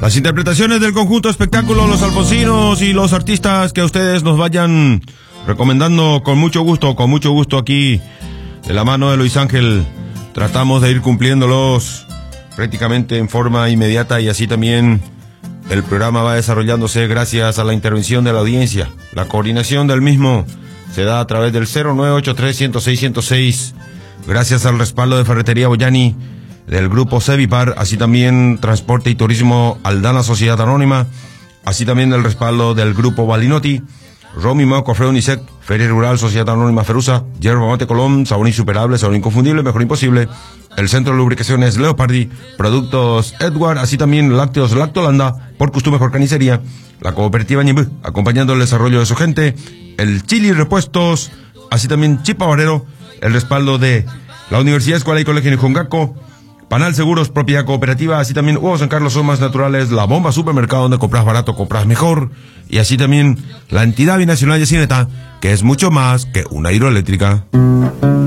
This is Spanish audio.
Las interpretaciones del conjunto espectáculo Los Alfonsinos y los artistas que ustedes nos vayan recomendando con mucho gusto aquí de la mano de Luis Ángel. Tratamos de ir cumpliéndolos prácticamente en forma inmediata y así también el programa va desarrollándose gracias a la intervención de la audiencia. La coordinación del mismo se da a través del 0983-106-106, gracias al respaldo de Ferretería Boyani, del grupo Cevipar, así también Transporte y Turismo Aldana Sociedad Anónima, así también el respaldo del grupo Balinotti, Romy Moco, Freo Unicet, Feria Rural Sociedad Anónima Ferusa, Yerba Mate Colón, sabor insuperable, sabor inconfundible, mejor imposible, el Centro de Lubricaciones Leopardi, Productos Edward, así también Lácteos Lactolanda, Por Costum Mejor Carnicería, la Cooperativa Ñibú, acompañando el desarrollo de su gente, el Chili Repuestos, así también Chipa Barrero, el respaldo de la Universidad Escuela y Colegio Nijongaco, Panal Seguros, Propiedad Cooperativa, así también Hugo San Carlos son más naturales, La Bomba Supermercado, donde compras barato, compras mejor, y así también la entidad binacional Yacineta, que es mucho más que una hidroeléctrica.